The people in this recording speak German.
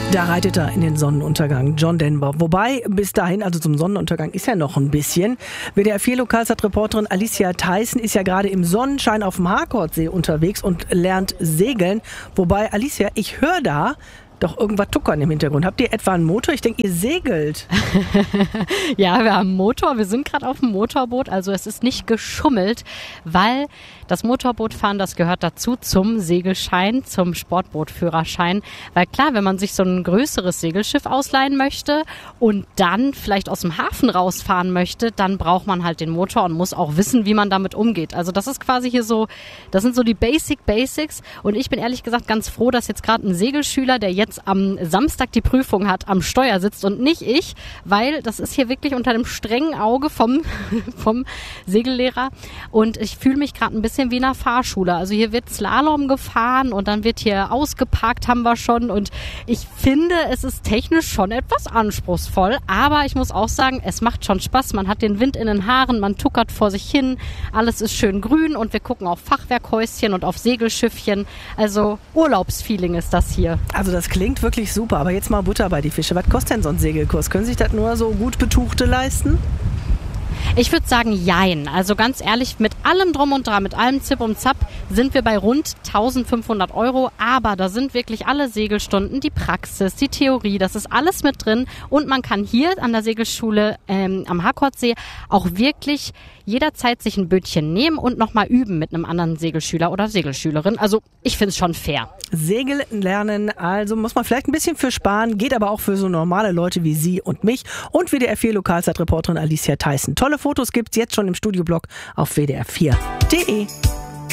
Da reitet er in den Sonnenuntergang, John Denver. Wobei, bis dahin, also zum Sonnenuntergang, ist ja noch ein bisschen. WDR 4 Lokalzeit-Reporterin Alicia Theissen ist ja gerade im Sonnenschein auf dem Harkordsee unterwegs und lernt segeln. Wobei, Alicia, ich höre da doch irgendwas tuckern im Hintergrund. Habt ihr etwa einen Motor? Ich denke, ihr segelt. Ja, wir haben einen Motor. Wir sind gerade auf dem Motorboot. Also es ist nicht geschummelt, weil das Motorbootfahren, das gehört dazu zum Segelschein, zum Sportbootführerschein. Weil klar, wenn man sich so ein größeres Segelschiff ausleihen möchte und dann vielleicht aus dem Hafen rausfahren möchte, dann braucht man halt den Motor und muss auch wissen, wie man damit umgeht. Also das ist quasi hier so, das sind so die Basics. Und ich bin ehrlich gesagt ganz froh, dass jetzt gerade ein Segelschüler, der jetzt am Samstag die Prüfung hat, am Steuer sitzt und nicht ich, weil das ist hier wirklich unter dem strengen Auge vom Segellehrer und ich fühle mich gerade ein bisschen wie in einer Fahrschule. Also hier wird Slalom gefahren und dann wird hier ausgeparkt, haben wir schon, und ich finde, es ist technisch schon etwas anspruchsvoll, aber ich muss auch sagen, es macht schon Spaß. Man hat den Wind in den Haaren, man tuckert vor sich hin, alles ist schön grün und wir gucken auf Fachwerkhäuschen und auf Segelschiffchen. Also Urlaubsfeeling ist das hier. Also das klingt wirklich super, aber jetzt mal Butter bei die Fische. Was kostet denn so ein Segelkurs? Können sich das nur so gut Betuchte leisten? Ich würde sagen, jein. Also ganz ehrlich, mit allem Drum und Dran, mit allem Zip und Zap sind wir bei rund 1.500 €. Aber da sind wirklich alle Segelstunden, die Praxis, die Theorie, das ist alles mit drin. Und man kann hier an der Segelschule am Harkordsee auch wirklich jederzeit sich ein Bötchen nehmen und nochmal üben mit einem anderen Segelschüler oder Segelschülerin. Also ich finde es schon fair. Segeln lernen, also muss man vielleicht ein bisschen für sparen, geht aber auch für so normale Leute wie Sie und mich. Und WDR 4 Lokalzeit-Reporterin Alicia Theissen. Tolle Fotos gibt's jetzt schon im Studioblog auf wdr4.de.